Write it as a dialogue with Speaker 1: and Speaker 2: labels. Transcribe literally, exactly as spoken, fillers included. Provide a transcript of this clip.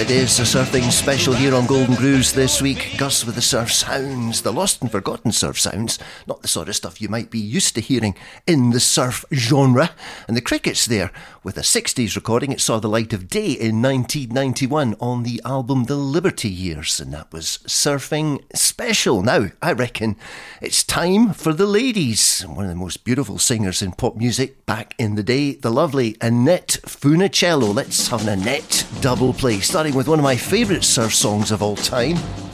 Speaker 1: It is a surfing special here on Golden Grooves this week. Gus with the surf sounds, the lost and forgotten surf sounds, not the sort of stuff you might be used to hearing in the surf genre. And the Crickets there with a sixties recording. It saw the light of day in nineteen ninety-one on the album The Liberty Years, and that was Surfing Special. Now, I reckon it's time for the ladies. One of the most beautiful singers in pop music back in the day, the lovely Annette Funicello. Let's have an Annette double play, starting with one of my favourite surf songs of all time,